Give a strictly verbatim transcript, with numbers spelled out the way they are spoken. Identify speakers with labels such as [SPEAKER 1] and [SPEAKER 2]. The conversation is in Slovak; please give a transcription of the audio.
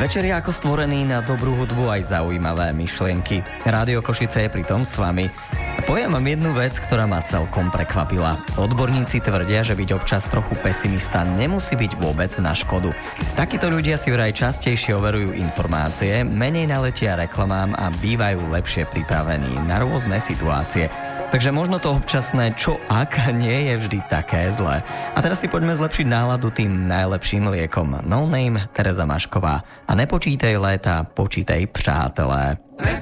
[SPEAKER 1] Večer je ako stvorený na dobrú hudbu aj zaujímavé myšlienky. Rádio Košice je pritom s vami. Poviem vám jednu vec, ktorá ma celkom prekvapila. Odborníci tvrdia, že byť občas trochu pesimista nemusí byť vôbec na škodu. Takíto ľudia si vraj častejšie overujú informácie, menej naletia reklamám a bývajú lepšie pripravení na rôzne situácie. Takže možno to občasné čo ak nie je vždy také zlé. A teraz si poďme zlepšiť náladu tým najlepším liekom. No Name, Tereza Mašková. A nepočítaj léta, počítaj přátelé.